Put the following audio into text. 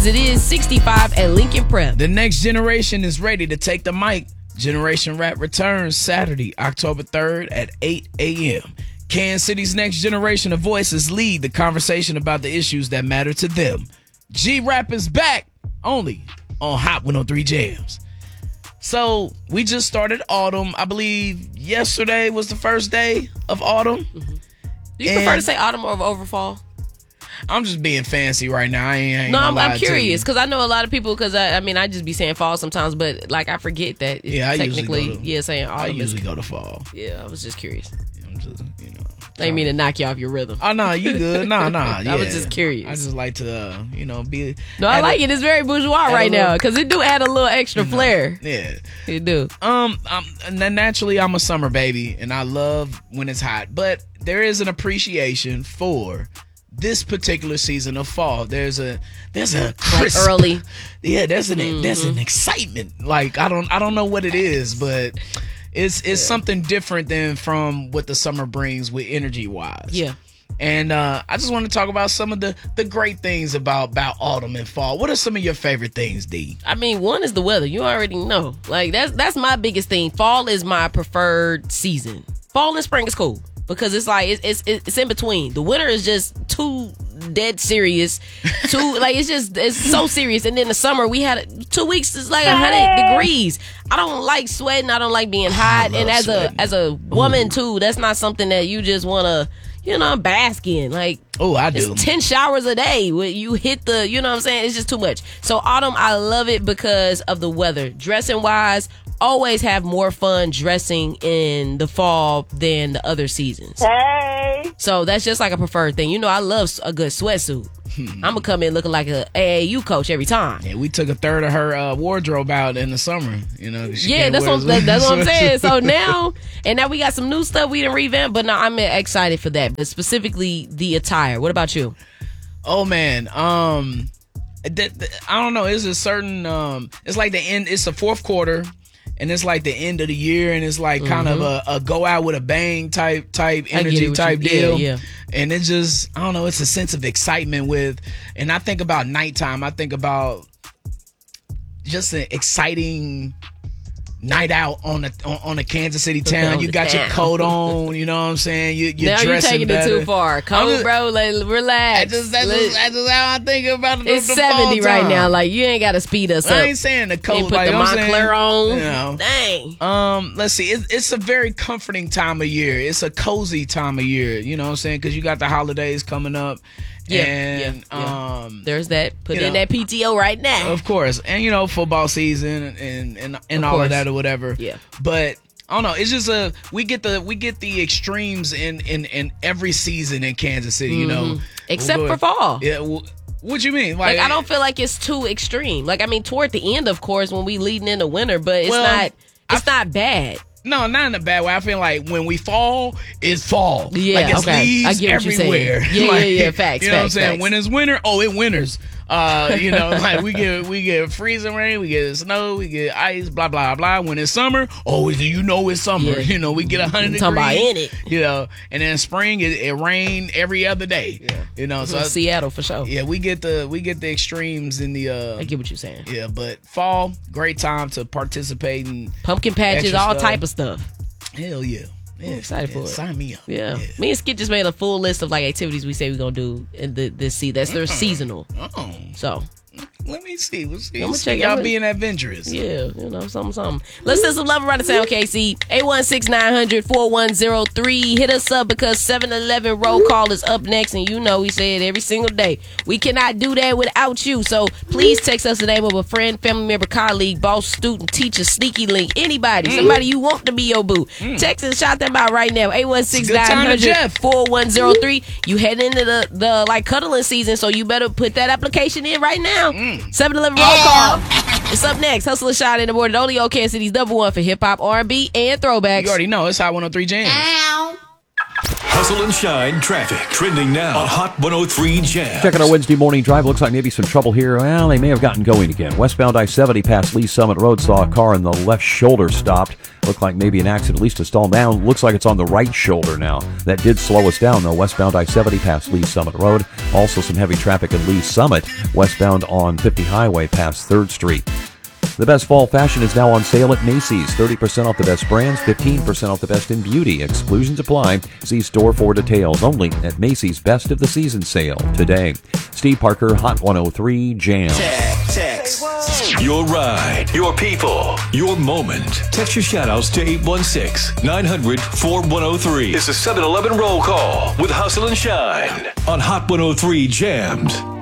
It is 65 at Lincoln Prep. The next generation is ready to take the mic. Generation Rap returns Saturday, October 3rd at 8 a.m. Kansas City's next generation of voices lead the conversation about the issues that matter to them. G-Rap is back, only on Hot 103 Jams. So, we just started autumn. I believe yesterday was the first day of autumn. Mm-hmm. Do you prefer to say autumn or over fall? I'm just being fancy right now. I'm curious because I know a lot of people. Because I just be saying fall sometimes, but like I forget that. Yeah, technically, saying autumn. I usually go to fall. Yeah, I was just curious. I'm just, I didn't mean to knock you off your rhythm. Oh no, you good? Nah. Yeah. I was just curious. I just like to, be. No, I like it. It's very bourgeois right now because it do add a little extra flair. Yeah, it do. Naturally, I'm a summer baby, and I love when it's hot. But there is an appreciation for this particular season of fall. There's a crisp, like early. Yeah, there's an excitement. Like I don't know what it is, but it's something different than from what the summer brings with energy wise. Yeah. And I just want to talk about some of the great things about autumn and fall. What are some of your favorite things, D? I mean, one is the weather. You already know. Like that's my biggest thing. Fall is my preferred season. Fall and spring is cool. Because it's like it's in between. The winter is just too dead serious. It's so serious. And then the summer we had 2 weeks. It's like 100 degrees. I don't like sweating. I don't like being hot. And as a woman too, that's not something that you just want to bask in. Like, oh, I do. It's 10 showers a day. When you hit the, you know what I'm saying? It's just too much. So autumn, I love it because of the weather. Dressing wise, always have more fun dressing in the fall than the other seasons. Hey. So that's just like a preferred thing. I love a good sweatsuit. I'm going to come in looking like a AAU coach every time. Yeah, we took a third of her wardrobe out in the summer. That's what I'm saying. So now we got some new stuff we didn't revamp, but now I'm excited for that. But specifically the attire. What about you? Oh, man. I don't know. It's a certain, it's like the end. It's the fourth quarter. And it's like the end of the year, and it's like kind of a go out with a bang type energy type deal. Yeah. And it's just, I don't know, it's a sense of excitement and I think about nighttime. I think about just an exciting night out on a Kansas City town. You got your coat on, you know what I'm saying? You're now dressing you're taking better. it too far. Bro, relax. That's just how I think about it. It's 70 right now. Like, you ain't got to speed us up. I ain't saying the coat. Put the Montclair on. Dang. Let's see. It's a very comforting time of year. It's a cozy time of year. You know what I'm saying? Because you got the holidays coming up. Yeah. There's that. Put in that PTO right now. Of course. And football season and all of that or whatever. Yeah. But I don't know. It's just we get the extremes in every season in Kansas City, Except for fall. Yeah. What you mean? Like I don't feel like it's too extreme. Like, I mean, toward the end, of course, when we leading into winter, but it's not bad. No, not in a bad way. I feel like when we fall, it's fall. Yeah, like it's leaves I get what everywhere. You're saying. Yeah, facts. You know what I'm saying? Facts. When it's winter, it winters. Like we get freezing rain, we get snow, we get ice, blah blah blah. When it's summer, it's summer. Yeah. We get 100 degrees. Talking about in it. And then spring it rain every other day. Yeah. So Seattle for sure. Yeah, we get the extremes in the. I get what you're saying. Yeah, but fall, great time to participate in pumpkin patches, all type of stuff. Hell yeah. I'm excited for it. Sign me up. Yeah. Me and Skip just made a full list of like activities we say we're gonna do in this season. They're seasonal. Oh. So let me see. We'll see. I'm check y'all being adventurous. Yeah, something. Let's send some love around the town, KC. 816-900-4103. Hit us up because 7-Eleven roll call is up next, and we say it every single day. We cannot do that without you. So please text us the name of a friend, family member, colleague, boss, student, teacher, sneaky link, anybody, somebody you want to be your boo. Text and shout them out right now. 816-900-4103. You head into the like cuddling season, so you better put that application in right now. 7-Eleven roll call. It's up next. Hustle and Shine in the morning. Only on Kansas City's #1 for hip hop, R&B, and throwbacks. You already know. It's Hot 103 Jams. Ow. Hustle and Shine traffic trending now on Hot 103 Jams. Checking our Wednesday morning drive. Looks like maybe some trouble here. Well, they may have gotten going again. Westbound I-70 past Lee Summit Road. Saw a car in the left shoulder stopped. Looked like maybe an accident, at least a stall down. Looks like it's on the right shoulder now. That did slow us down, though. Westbound I-70 past Lee Summit Road. Also some heavy traffic in Lee Summit. Westbound on 50 Highway past 3rd Street. The best fall fashion is now on sale at Macy's. 30% off the best brands, 15% off the best in beauty. Exclusions apply. See store for details. Only at Macy's Best of the Season sale today. Steve Parker, Hot 103 Jam. Text. Your ride, your people, your moment. Text your shoutouts to 816-900-4103. It's a 7-Eleven roll call with Hustle and Shine on Hot 103 Jams.